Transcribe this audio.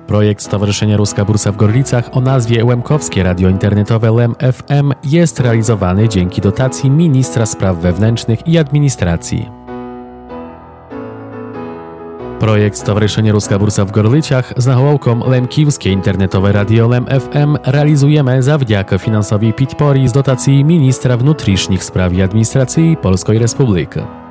Projekt Stowarzyszenia Ruska Bursa w Gorlicach o nazwie Łemkowskie Radio Internetowe LEM FM jest realizowany dzięki dotacji Ministra Spraw Wewnętrznych i Administracji. Projekt Stowarzyszenia Ruska Bursa w Gorlicach z nawołką Lemkiwskie Internetowe Radio LEM FM realizujemy zawdzięki finansowi підпорі z dotacji Ministra Внутрішніх Spraw i Administracji Polskiej Republiki.